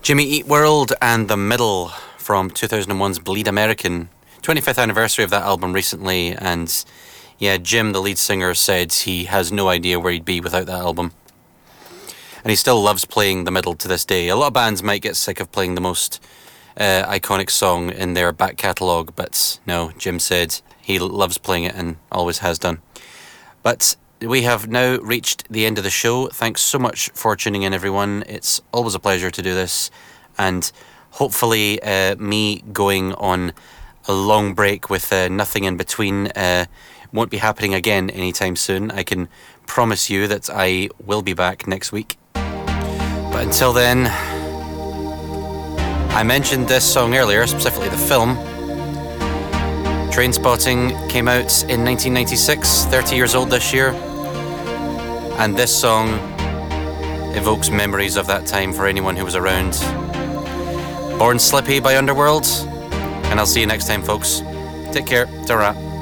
Jimmy Eat World and The Middle from 2001's Bleed American. 25th anniversary of that album recently, and yeah, Jim, the lead singer, said he has no idea where he'd be without that album. And he still loves playing The Middle to this day. A lot of bands might get sick of playing the most iconic song in their back catalogue, but no, Jim said he loves playing it and always has done. But we have now reached the end of the show. Thanks so much for tuning in, everyone. It's always a pleasure to do this, and hopefully me going on a long break with nothing in between won't be happening again anytime soon. I can promise you that I will be back next week. But until then, I mentioned this song earlier, specifically the film. Trainspotting came out in 1996, 30 years old this year. And this song evokes memories of that time for anyone who was around. Born Slippy by Underworld. And I'll see you next time, folks. Take care. Ta-ra.